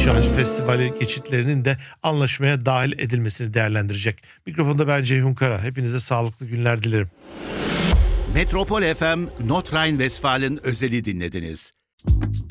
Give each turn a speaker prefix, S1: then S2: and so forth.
S1: Şanj Festivali geçitlerinin de anlaşmaya dahil edilmesini değerlendirecek. Mikrofonda ben Ceyhun Kara. Hepinize sağlıklı günler dilerim.
S2: Metropol FM Nordrhein-Westfalen özeli dinlediniz.